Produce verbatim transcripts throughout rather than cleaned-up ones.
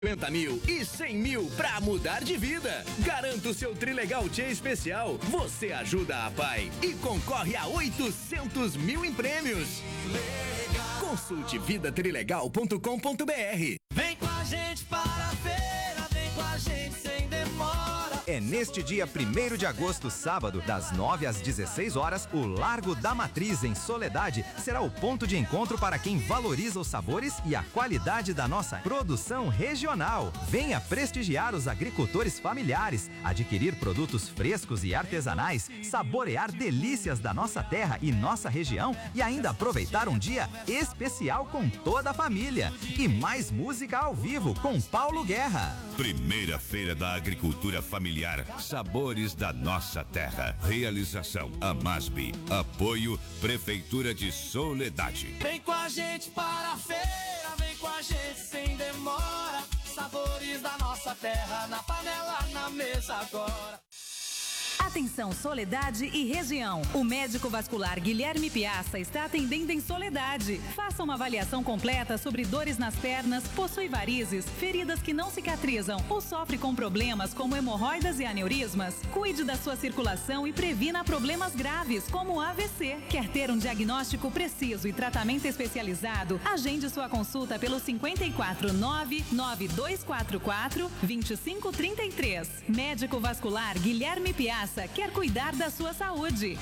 cinquenta mil e cem mil pra mudar de vida. Garanta o seu Trilegal Tchê especial. Você ajuda a Pai e concorre a oitocentos mil em prêmios. Legal. Consulte vida trilegal ponto com ponto br. Vem com a gente para a feira, vem com a gente sem demora. É neste dia primeiro de agosto, sábado, das nove às dezesseis horas, o Largo da Matriz, em Soledade, será o ponto de encontro para quem valoriza os sabores e a qualidade da nossa produção regional. Venha prestigiar os agricultores familiares, adquirir produtos frescos e artesanais, saborear delícias da nossa terra e nossa região e ainda aproveitar um dia especial com toda a família. E mais música ao vivo com Paulo Guerra. Primeira Feira da Agricultura Familiar, sabores da nossa terra. Realização Amasbi. Apoio Prefeitura de Soledade. Vem com a gente para a feira, vem com a gente sem demora. Sabores da nossa terra, na panela, na mesa agora. Atenção Soledade e região. O médico vascular Guilherme Piazza está atendendo em Soledade. Faça uma avaliação completa sobre dores nas pernas, possui varizes, feridas que não cicatrizam ou sofre com problemas como hemorroidas e aneurismas. Cuide da sua circulação e previna problemas graves como A V C. Quer ter um diagnóstico preciso e tratamento especializado? Agende sua consulta pelo cinquenta e quatro, nove nove dois quatro quatro, vinte e cinco trinta e três. Médico vascular Guilherme Piazza quer cuidar da sua saúde.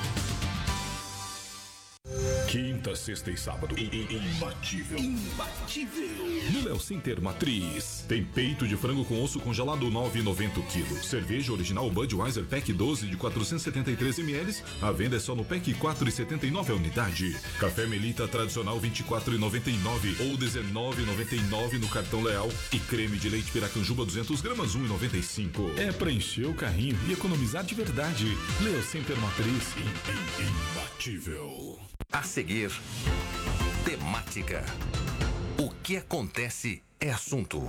Quinta, sexta e sábado. Imbatível. Imbatível. No Léo Center Matriz. Tem peito de frango com osso congelado nove reais e noventa centavos o quilo. Cerveja original Budweiser Pack doze de quatrocentos e setenta e três mililitros. A venda é só no Pack quatro reais e setenta e nove centavos a unidade. Café Melita tradicional vinte e quatro reais e noventa e nove centavos ou dezenove reais e noventa e nove centavos no cartão Leal. E creme de leite Piracanjuba duzentas gramas um real e noventa e cinco centavos. É pra encher o carrinho e economizar de verdade. Léo Center Matriz. Imbatível. A seguir, temática. O que acontece é assunto.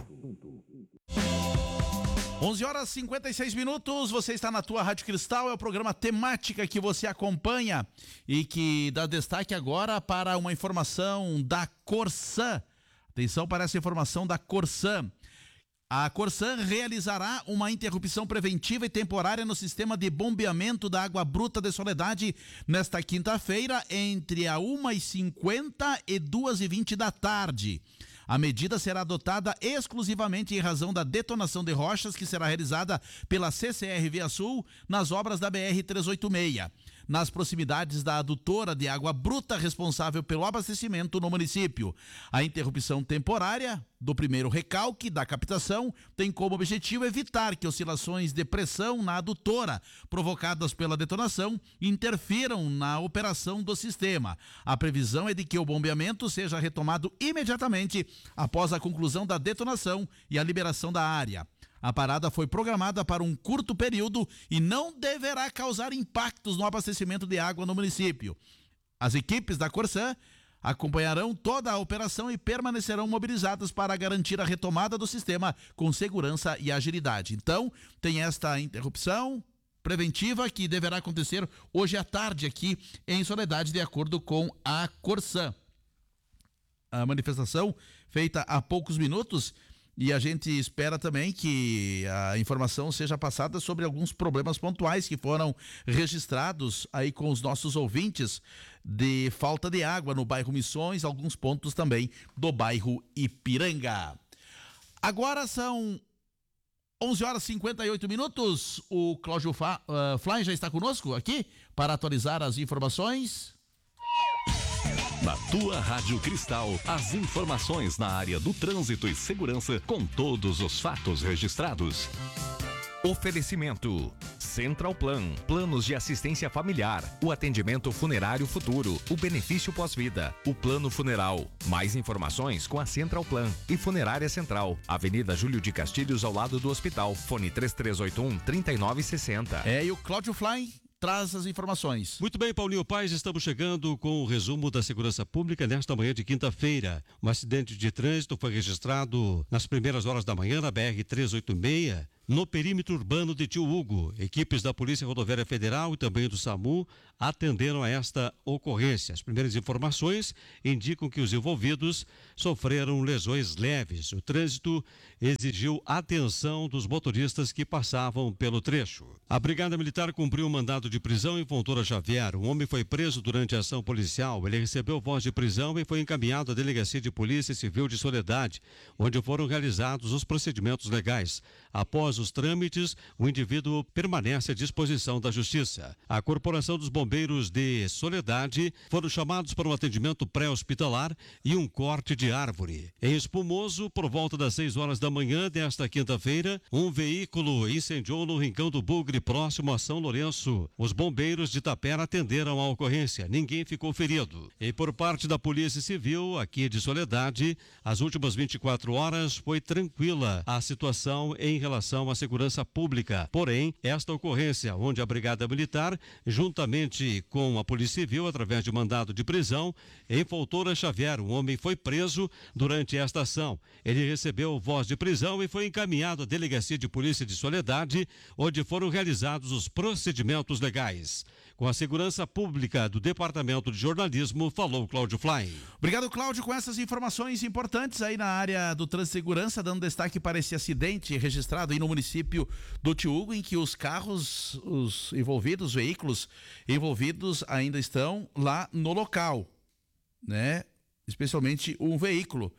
onze horas e cinquenta e seis minutos, você está na tua Rádio Cristal, é o programa Temática que você acompanha e que dá destaque agora para uma informação da Corsã. Atenção para essa informação da Corsã. A Corsã realizará uma interrupção preventiva e temporária no sistema de bombeamento da água bruta de Soledade nesta quinta-feira, entre a uma e cinquenta e duas e vinte da tarde. A medida será adotada exclusivamente em razão da detonação de rochas que será realizada pela C C R Via Sul nas obras da B R trezentos e oitenta e seis, nas proximidades da adutora de água bruta responsável pelo abastecimento no município. A interrupção temporária do primeiro recalque da captação tem como objetivo evitar que oscilações de pressão na adutora provocadas pela detonação interfiram na operação do sistema. A previsão é de que o bombeamento seja retomado imediatamente após a conclusão da detonação e a liberação da área. A parada foi programada para um curto período e não deverá causar impactos no abastecimento de água no município. As equipes da Corsã acompanharão toda a operação e permanecerão mobilizadas para garantir a retomada do sistema com segurança e agilidade. Então, tem esta interrupção preventiva que deverá acontecer hoje à tarde aqui em Soledade, de acordo com a Corsã. A manifestação feita há poucos minutos. E a gente espera também que a informação seja passada sobre alguns problemas pontuais que foram registrados aí com os nossos ouvintes de falta de água no bairro Missões, alguns pontos também do bairro Ipiranga. Agora são onze horas e cinquenta e oito minutos. O Cláudio Fa, uh, Fly já está conosco aqui para atualizar as informações. Na tua Rádio Cristal, as informações na área do trânsito e segurança com todos os fatos registrados. Oferecimento Central Plan, planos de assistência familiar, o atendimento funerário futuro, o benefício pós-vida, o plano funeral. Mais informações com a Central Plan e Funerária Central, Avenida Júlio de Castilhos, ao lado do hospital. Fone três três oito um, três nove seis zero. É, e o Cláudio Fly traz as informações. Muito bem, Paulinho Paz, estamos chegando com o resumo da segurança pública nesta manhã de quinta-feira. Um acidente de trânsito foi registrado nas primeiras horas da manhã na B R trezentos e oitenta e seis, no perímetro urbano de Tio Hugo. Equipes da Polícia Rodoviária Federal e também do SAMU atenderam a esta ocorrência. As primeiras informações indicam que os envolvidos sofreram lesões leves. O trânsito exigiu atenção dos motoristas que passavam pelo trecho. A Brigada Militar cumpriu um mandado de prisão em Fontoura Xavier. Um homem foi preso durante a ação policial. Ele recebeu voz de prisão e foi encaminhado à Delegacia de Polícia Civil de Soledade, onde foram realizados os procedimentos legais. Após os trâmites, o indivíduo permanece à disposição da Justiça. A Corporação dos Bombeiros de Soledade foram chamados para um atendimento pré-hospitalar e um corte de árvore. Em Espumoso, por volta das seis horas da manhã desta quinta-feira, um veículo incendiou no Rincão do Bugre, próximo a São Lourenço. Os bombeiros de Tapera atenderam a ocorrência. Ninguém ficou ferido. E por parte da Polícia Civil, aqui de Soledade, as últimas vinte e quatro horas foi tranquila a situação em relação à segurança pública. Porém, esta ocorrência, onde a Brigada Militar, juntamente com a Polícia Civil, através de mandado de prisão, em Fontoura Xavier, um homem foi preso durante esta ação. Ele recebeu voz de prisão e foi encaminhado à Delegacia de Polícia de Soledade, onde foram realizados os procedimentos legais. Com a segurança pública do Departamento de Jornalismo, falou Cláudio Fly. Obrigado, Cláudio, com essas informações importantes aí na área do trânsito e segurança, dando destaque para esse acidente registrado aí no município do Tio Hugo, em que os carros, os envolvidos, os veículos envolvidos ainda estão lá no local, né? Especialmente um veículo.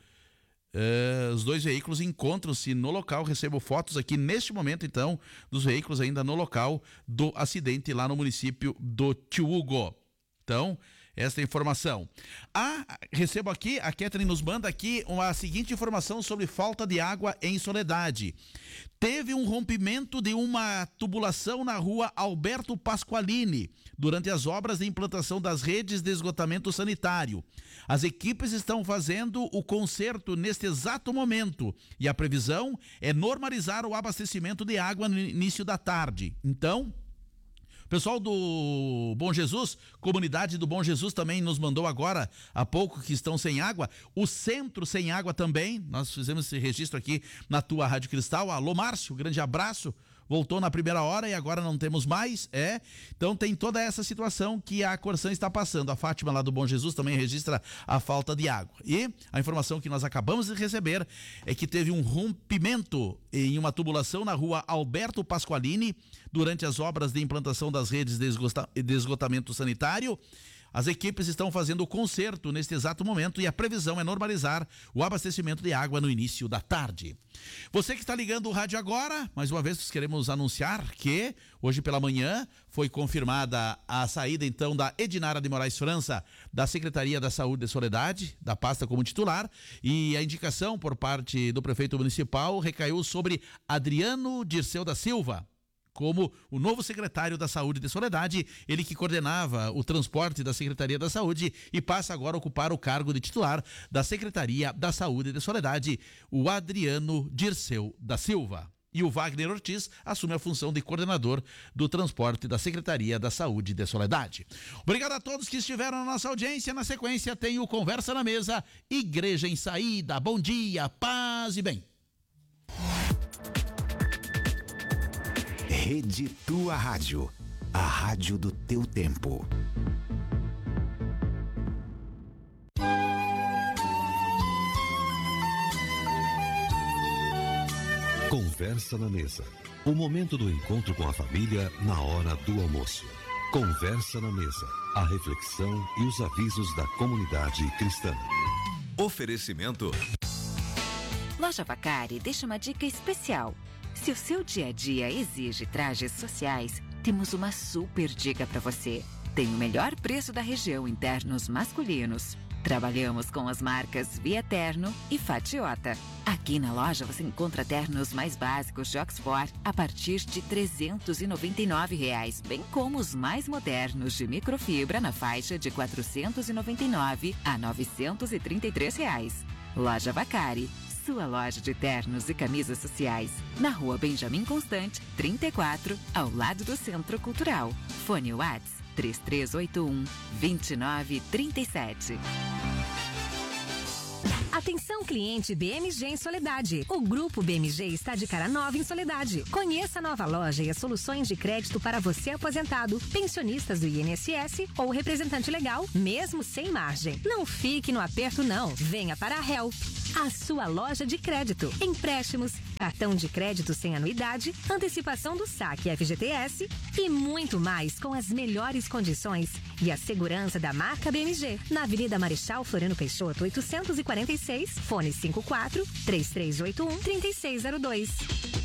Uh, os dois veículos encontram-se no local. Recebo fotos aqui neste momento, então, dos veículos ainda no local do acidente lá no município do Tio Hugo. Então, esta informação. Ah, recebo aqui, a Catherine nos manda aqui uma seguinte informação sobre falta de água em Soledade. Teve um rompimento de uma tubulação na rua Alberto Pasqualini durante as obras de implantação das redes de esgotamento sanitário. As equipes estão fazendo o conserto neste exato momento e a previsão é normalizar o abastecimento de água no início da tarde. Então, pessoal do Bom Jesus, comunidade do Bom Jesus também nos mandou agora há pouco que estão sem água. O centro sem água também. Nós fizemos esse registro aqui na tua Rádio Cristal. Alô, Márcio, grande abraço. Voltou na primeira hora e agora não temos mais, é. Então tem toda essa situação que a Corsan está passando. A Fátima lá do Bom Jesus também registra a falta de água. E a informação que nós acabamos de receber é que teve um rompimento em uma tubulação na rua Alberto Pasqualini durante as obras de implantação das redes de esgotamento sanitário. As equipes estão fazendo o conserto neste exato momento e a previsão é normalizar o abastecimento de água no início da tarde. Você que está ligando o rádio agora, mais uma vez nós queremos anunciar que hoje pela manhã foi confirmada a saída então da Edinara de Moraes França da Secretaria da Saúde de Soledade, da pasta como titular, e a indicação por parte do prefeito municipal recaiu sobre Adriano Dirceu da Silva como o novo secretário da Saúde de Soledade, ele que coordenava o transporte da Secretaria da Saúde e passa agora a ocupar o cargo de titular da Secretaria da Saúde de Soledade, o Adriano Dirceu da Silva. E o Wagner Ortiz assume a função de coordenador do transporte da Secretaria da Saúde de Soledade. Obrigado a todos que estiveram na nossa audiência. Na sequência tem o Conversa na Mesa, Igreja em Saída. Bom dia, paz e bem. Rede Tua Rádio, a rádio do teu tempo. Conversa na Mesa, o momento do encontro com a família na hora do almoço. Conversa na Mesa, a reflexão e os avisos da comunidade cristã. Oferecimento. Loja Vacari deixa uma dica especial. Se o seu dia a dia exige trajes sociais, temos uma super dica para você. Tem o melhor preço da região em ternos masculinos. Trabalhamos com as marcas Via Terno e Fatiota. Aqui na loja você encontra ternos mais básicos de Oxford a partir de trezentos e noventa e nove reais, bem como os mais modernos de microfibra na faixa de quatrocentos e noventa e nove a novecentos e trinta e três reais. Loja Vacari, sua loja de ternos e camisas sociais, na rua Benjamin Constante, trinta e quatro, ao lado do Centro Cultural. Fone WhatsApp três três oito um, dois nove três sete. Atenção cliente B M G em Soledade. O Grupo B M G está de cara nova em Soledade. Conheça a nova loja e as soluções de crédito para você aposentado, pensionistas do I N S S ou representante legal, mesmo sem margem. Não fique no aperto não. Venha para a Help, a sua loja de crédito. Empréstimos, cartão de crédito sem anuidade, antecipação do saque F G T S e muito mais com as melhores condições e a segurança da marca B M G. Na Avenida Marechal Floriano Peixoto, oitocentos e quarenta e seis, fone cinco quatro, três três oito um, três seis zero dois.